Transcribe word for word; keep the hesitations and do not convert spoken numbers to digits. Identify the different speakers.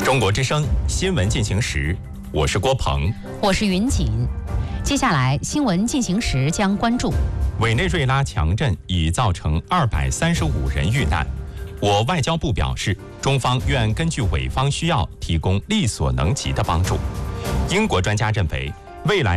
Speaker 1: 中国之声新闻进行时，我是郭鹏，
Speaker 2: 我是云锦。接下来新闻进行时将关注：
Speaker 1: 委内瑞拉强震已造成二百三十五人遇难。我外交部表示，中方愿根据委方需要提供力所能及的帮助。英国专家认为，未来